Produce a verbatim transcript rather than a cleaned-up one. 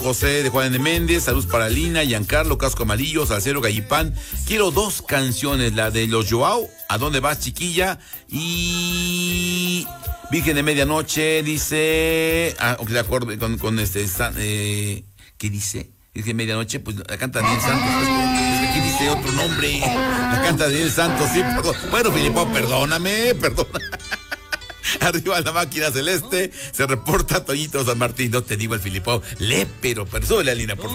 José de Juan de Méndez, saludos para Lina, Giancarlo, Casco Amarillo, Salcero, Gallipán. Quiero dos canciones, la de los Joao, ¿A dónde vas, chiquilla? Y Virgen de Medianoche, dice, ah, ok, de acuerdo con, con este, eh, ¿qué dice? Virgen de Medianoche, pues la canta Daniel Santos. Es que aquí dice otro nombre, la canta Daniel Santos, sí, perdón. Bueno, Filipo, perdóname, perdona. Arriba la máquina celeste, se reporta Toñito San Martín. No te digo el Filipao, le, pero, pero sube la línea, por favor.